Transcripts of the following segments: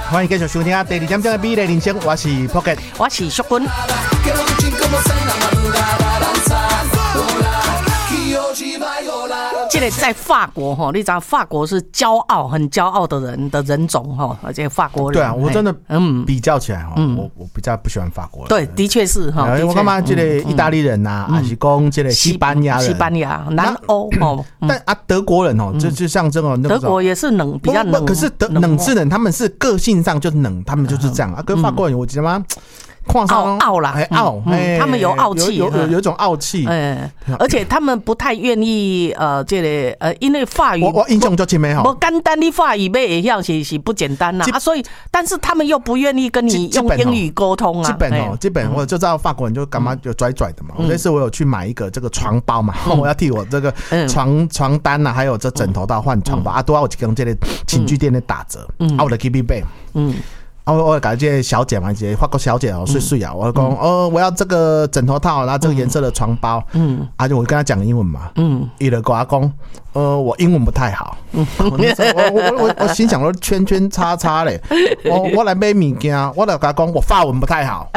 欢迎继续收听第二点钟的美丽人生，我是 Pocket， 我是淑君。这个在法国哈，你知道法国是骄傲、很骄傲的人种哈，而且法国人。 对啊，我真的比较起来哈，我比较不喜欢法国人。 对，的确是哈。 我干嘛这个意大利人呐，还是讲这个西班牙人？ 西班牙、南欧哦。 但德国人哦，就像这种德国也是冷，比较冷。 可是冷是冷，他们是个性上就冷，他们就是这样啊。跟法国人，我觉得吗？ 傲啦， 傲， 他们有傲气， 有一种傲气， 而且他们不太愿意这个因为法语我印象就前面哈， 不简单的法语要会晓是不简单啊，所以但是他们又不愿意跟你用英语沟通啊。 基本我就知道法国人就干嘛就拽拽的嘛。那次我有去买一个这个床包嘛，我要替我这个床单呐，还有这枕头到换床包啊，都要我跟这个寝具店的打折，啊，我的 K B 贝，我感觉小姐嘛，法国小姐哦，水啊，我讲我要这个枕头套，然后这个颜色的床包，就我跟她讲英文嘛，伊就跟我讲，我英文不太好，我心想说圈圈叉叉嘞，我来买物件，我就跟她讲我法文不太好。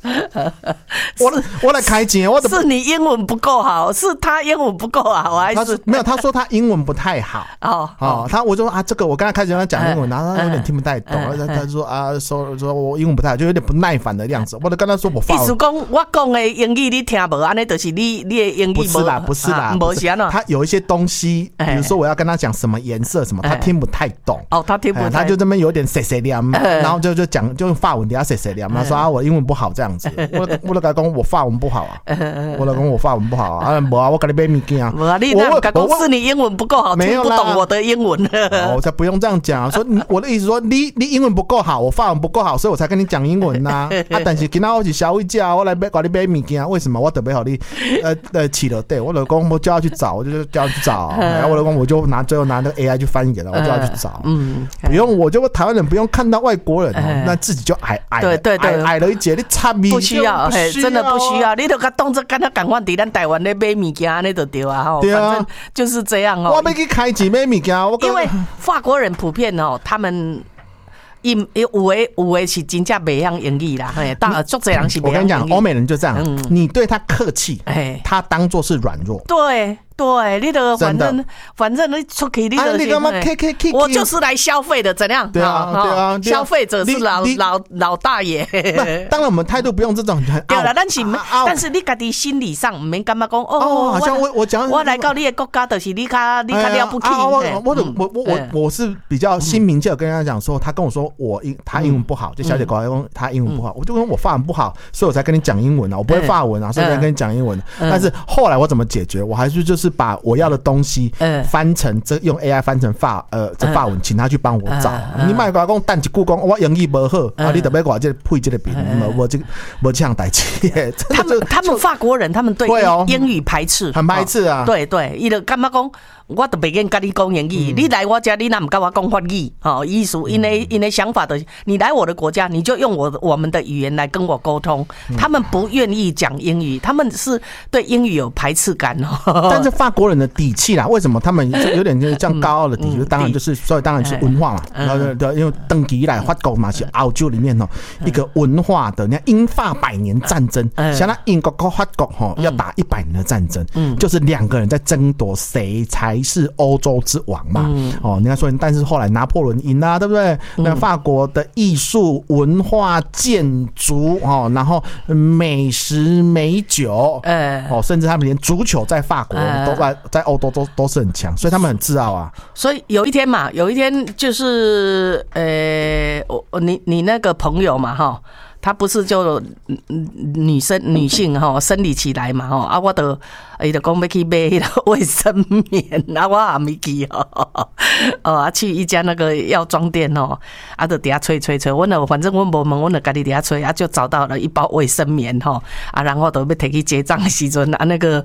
我来开钱， 是你英文不够好，是他英文不够好，还是没有？他说他英文不太好。我就说啊，这个我刚才开始跟他讲英文，然后他有点听不太懂，他说啊，说我英文不太好，就有点不耐烦的样子。我就跟他说我法文。 意思讲我讲的英语你听不，安尼就是你的英语不是啦，不是啦， 不是啊。 他有一些东西，比如说我要跟他讲什么颜色什么，他听不太懂。 他听不太懂， 他就这边有点碎碎念，然后就讲就用法文底下碎碎念，他说啊我英文不好这样子。我就跟他讲我法文不好啊，我就讲我法文不好啊，没啊，我给你买物件啊。 你那跟公司你英文不够好，听不懂我的英文。 我才不用这样讲，说我的意思说你英文不够好，我法文不够好，所以我才跟你讲英文呐。但是今天我是消费者，我来给你买物件，为什么我特别好你起了对，我就讲我就要去找，我就叫他去找，然后我就讲我就最后拿那个 AI 去翻译给他，我就要去找。不用，我就台湾人不用看到外国人，那自己就矮了一截，你差米不需要，真的不需要，你就甲当作跟他赶快在咱台湾咧买物件，安尼就对啊，反正就是这样哦。 我要去开钱买物件， 因为法国人普遍哦，他们有的是真正袂晓英语啦，足侪人是袂晓英语。 我跟你讲，欧美人就这样，你对他客气，他当作是软弱。 对，你的反正你出去，你的我就是来消费的，怎样？ 对啊， 消费者是老大爷。 当然，我们态度不用这种。 对了，但是你家己心理上唔免感觉讲好像我讲我来到你的国家，就是你较了不起。 我是比较心平气和跟人家讲说，他跟我说他英文不好，就小姐跟我说他英文不好，我就跟我法文不好，所以我才跟你讲英文啊，我不会法文啊，所以才跟你讲英文。但是后来我怎么解决？我还是就是把我要的东西翻成用 AI 翻成法文，请他去帮我找。你卖我讲等一句讲我英语不好啊，你特别我这配这个饼，我这样代志。 他们法国人，他们对英语排斥， 很排斥啊。 对，伊就感觉讲。我都袂跟跟你讲英语，你来我家，你哪不跟我讲法语？意思，因为想法的，你来我的国家，你就用我们的语言来跟我沟通。他们不愿意讲英语，他们是对英语有排斥感哦。 但是法国人的底气啦，为什么他们有点这样高傲的底气？当然所以当然是文化嘛。因为登基以来，法国嘛是欧洲里面一个文化的，你看英法100年战争，像那英国跟法国要打100年的战争，就是2个人在争夺谁才是欧洲之王嘛。你看说，但是后来拿破仑赢啦，对不对？那法国的艺术、文化、建筑然后美食、美酒，甚至他们连足球在法国都在欧洲都是很强，所以他们很自傲啊。 所以有一天就是你那个朋友嘛他不是就女性生理期来嘛我就讲要去买那个卫生棉我还没去去一家那个药妆店就底下吹，反正我没问，我就自己底下吹就找到了一包卫生棉然后就要提去结账的时阵那个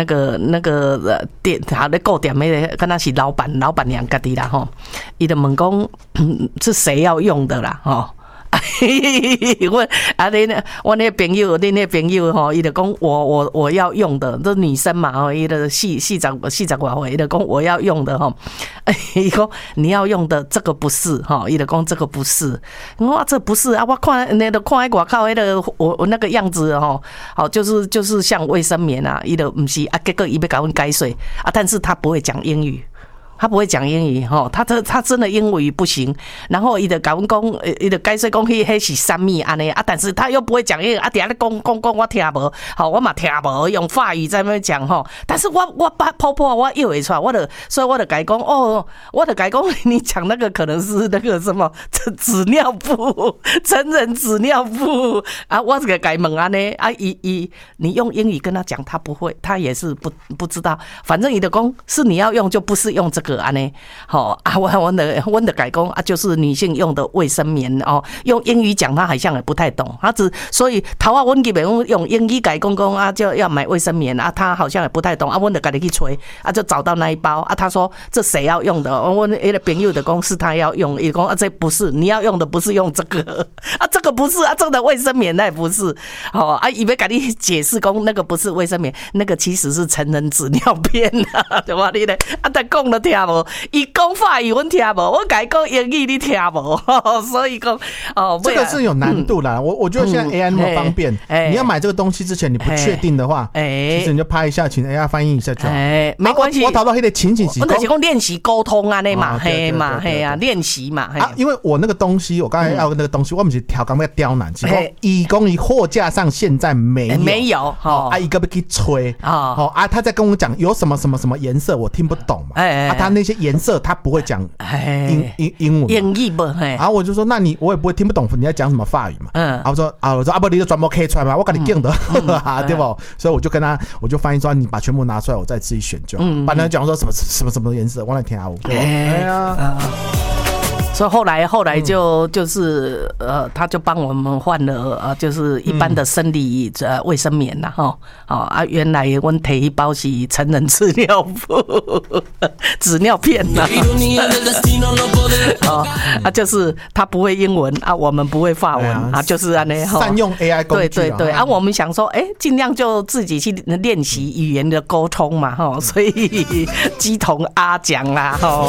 店在购店那个跟他是老板娘自己啦他就问讲是谁要用的啦我那朋友，恁那朋友吼，伊就讲我要用的，这女生嘛吼，伊就细十外岁，伊就讲我要用的吼，伊讲你要用的这个不是吼，伊就讲这个不是，我这不是啊，我看那个看外口那个我那个样子吼，好就是像卫生棉啊，伊就不是啊，结果伊要甲阮解说啊，但是他不会讲英语。他不会讲英语吼，他真的英语不行，然后伊就甲阮讲，伊就解说讲迄是啥物安尼啊，但是他又不会讲英语啊，底下咧讲我听无，好我嘛听无，用法语在那边讲吼，但是我婆婆我又会出来，所以我就甲伊讲哦，我就甲伊讲你讲那个可能是那个什么纸尿布，成人纸尿布啊，我这个甲伊问安尼啊，你用英语跟他讲，他不会，他也是不知道，反正伊就讲是你要用就不是用这个。安尼，好啊，我的改工啊，就是女性用的卫生棉哦。用英语讲，他好像也不太懂，所以头啊，阮基本用英语改工啊，就要买卫生棉啊，他好像也不太懂啊。阮就家己去吹啊，就找到那一包啊。他说这谁要用的？我那个朋友的公司他要用，伊讲啊，这不是你要用的，不是用这个啊，这个不是啊，这个的卫生棉那也不是。好啊，伊要甲你解释讲那个不是卫生棉，那个其实是成人纸尿片啊，对吧？你咧啊，他讲了听。伊讲法语阮听无，我甲伊讲英语你听无，所以讲哦， 这个是有难度啦。我觉得现在 AI 那么方便，你要买这个东西之前你不确定的话，其实你就拍一下，请 AI 翻译一下就好。 没关系。 我找到迄个情景是， 我就是讲练习沟通啊，那嘛，嘿嘛，嘿啊，练习嘛。 啊，因为我那个东西，我刚才要那个东西，我不是调刚要刁难，只讲伊讲伊货架上现在没有，啊，一个要去吹，好啊，他在跟我讲有什么颜色，我听不懂嘛，啊，他那些颜色他不会讲英文英语不， 然后我就说，那我也不会听不懂你在讲什么法语嘛，然后我说不，你就全部可以出来嘛，我跟你讲的，对不？所以我就翻译说，你把全部拿出来，我再自己选就好。不然讲说什么颜色，我来听下我，对吧？哎呀。 所以后来就是他就帮我们换了就是一般的生理卫生棉啦哈啊，原来我摕一包是成人纸尿布纸尿片啦就是他不会英文啊，我们不会法文啊，就是安尼善用 AI 工具对啊，我们想说尽量就自己去练习语言的沟通嘛哈，所以鸡同鸭讲啦哈。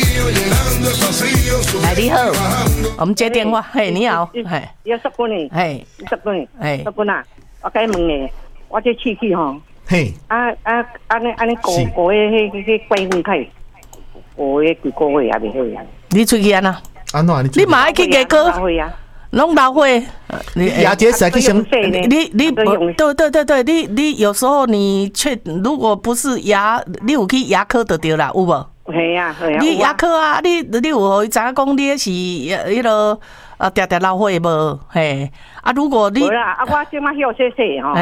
来，你好，我们接电话。嘿，你好，嘿， 要10分呢， 嘿 ，10分，嘿，10分啊！我该问你，我这喙齿吼， 嘿， 安尼过迄怪分开，过迄几个月也未好呀。 你喙齿安那？ 安怎？ 你嘛爱去牙科？拢老花， 你牙结石去生， 你对，你有时候如果不是牙，你有去牙科就对啦，有无？ 系啊， 你牙科啊，你有互伊知影讲你是迄落常老花无？嘿，啊，如果你无啦，我即马休息吼。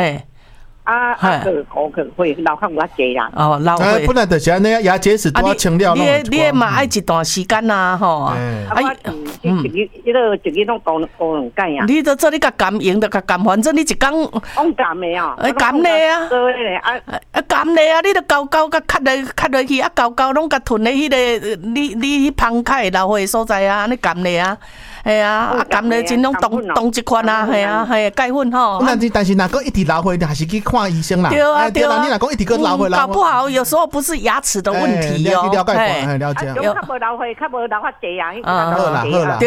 会老较有济啦。 哦，老花。 本来就是安尼啊，牙结石都要清了。 你嘛爱一段时间呐，吼。 一日拢高2届啊。 你都做你甲甘用，就甲甘，反正你一工。 on甘的啊。 甘的啊。甘的啊，你都高甲咳落去，啊高拢甲吞咧迄个你芳开老花所在啊，你甘的啊。系啊，甘的真拢冻一款啊，系啊，系钙粉吼。 但是若个一直老花，还是去看医生啦。 对啊， 你若讲一直个老花， 搞不好有时候不是牙齿的问题哦。 了解，了解。 较无老花济啊， 好啦。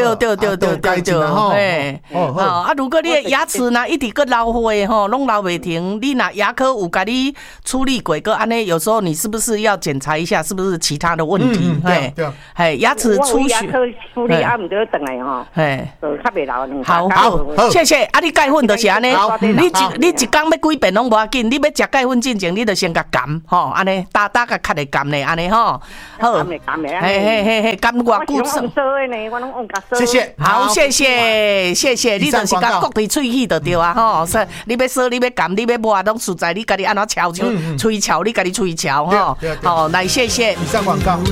对，啊，如果你的牙齿若一直个老花吼，拢老袂停，你若牙科有甲你处理过个安尼，有时候你是不是要检查一下是不是其他的问题？嘿，牙齿出血。 牙科处理啊，毋得等来吼。 嘿， 较袂老。 好，谢谢。啊，你钙粉就是安尼，你一工要几遍拢无要紧，你要食钙粉进前，你就先甲含吼，安尼打甲咳的含咧，安尼吼。好，嘿，含偌久？ 谢谢， 好，谢谢，你就是甲各地喙齿就对啊吼。说你要说，你要含，你要抹，拢实在你家己安怎敲，吹敲，你家己吹敲吼。好，来谢谢。 以上广告。